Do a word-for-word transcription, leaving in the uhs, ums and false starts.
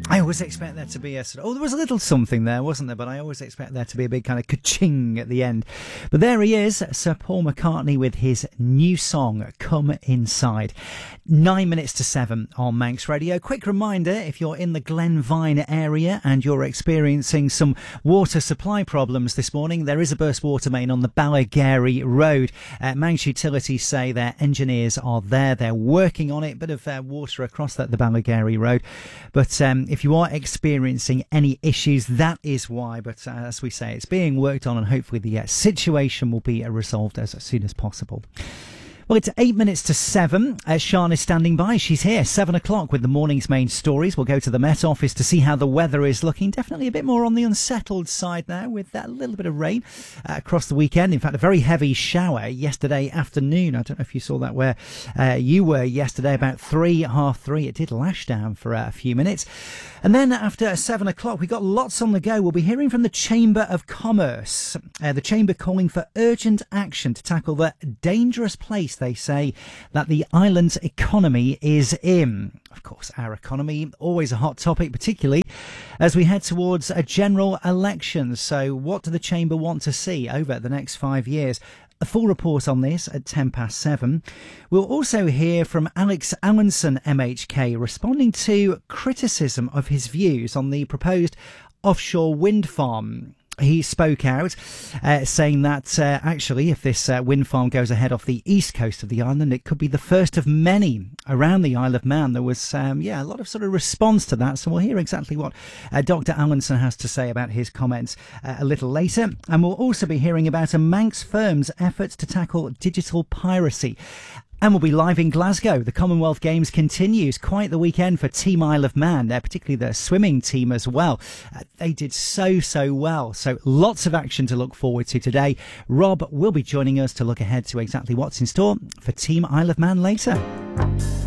I always expect there to be a sort of, oh, there was a little something there, wasn't there? But I always expect there to be a big kind of ka-ching at the end. But there he is, Sir Paul McCartney with his new song, Come Inside. Nine minutes to seven on Manx Radio. Quick reminder, if you're in the Glenvine area and you're experiencing some water supply problems this morning, there is a burst water main on the Ballagary Road. Uh, Manx Utilities say their engineers are there. They're working on it. Bit of uh, water across that, the Ballagary Road. But um, if you are experiencing any issues, that is why. But uh, as we say, it's being worked on, and hopefully the uh, situation will be uh, resolved as, as soon as possible. Well, it's eight minutes to seven. Uh, Sian is standing by. She's here, seven o'clock with the morning's main stories. We'll go to the Met Office to see how the weather is looking. Definitely a bit more on the unsettled side now, with that little bit of rain uh, across the weekend. In fact, a very heavy shower yesterday afternoon. I don't know if you saw that where uh, you were yesterday, about three, half three. It did lash down for uh, a few minutes. And then after seven o'clock, we got lots on the go. We'll be hearing from the Chamber of Commerce. Uh, the Chamber calling for urgent action to tackle the dangerous place, they say, that the island's economy is in. Of course, our economy, always a hot topic, particularly as we head towards a general election. So what do the Chamber want to see over the next five years? A full report on this at ten past seven. We'll also hear from Alex Allinson, M H K, responding to criticism of his views on the proposed offshore wind farm. He spoke out, uh, saying that uh, actually, if this uh, wind farm goes ahead off the east coast of the island, it could be the first of many around the Isle of Man. There was, um, yeah, a lot of sort of response to that. So we'll hear exactly what uh, Doctor Allinson has to say about his comments uh, a little later. And we'll also be hearing about a Manx firm's efforts to tackle digital piracy. And we'll be live in Glasgow. The Commonwealth Games continues. Quite the weekend for Team Isle of Man, uh, particularly the swimming team as well. Uh, they did so, so well. So lots of action to look forward to today. Rob will be joining us to look ahead to exactly what's in store for Team Isle of Man later.